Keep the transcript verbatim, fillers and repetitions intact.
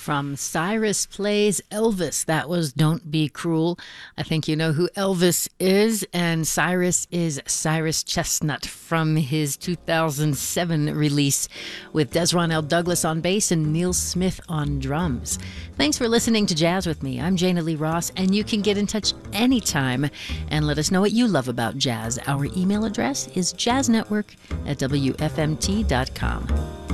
from Cyrus Plays Elvis. That was Don't Be Cruel. I think you know who Elvis is, and Cyrus is Cyrus Chestnut from his two thousand seven release with Desron L. Douglas on bass and Neil Smith on drums. Thanks for listening to Jazz with me. I'm Jana Lee Ross, and you can get in touch anytime and let us know what you love about jazz. Our email address is jazznetwork at w f m t dot com.